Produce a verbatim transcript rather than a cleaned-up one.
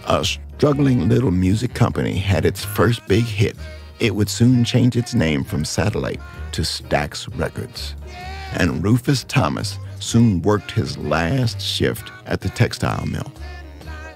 A struggling little music company had its first big hit. It would soon change its name from Satellite to Stax Records. And Rufus Thomas soon worked his last shift at the textile mill.